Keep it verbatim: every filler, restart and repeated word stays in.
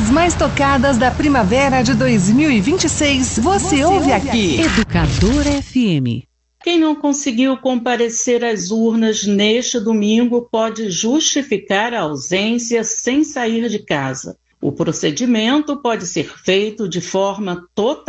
mais tocadas da primavera de dois mil e vinte e seis, você, você ouve aqui. Educador F M. Quem não conseguiu comparecer às urnas neste domingo pode justificar a ausência sem sair de casa. O procedimento pode ser feito de forma totalmente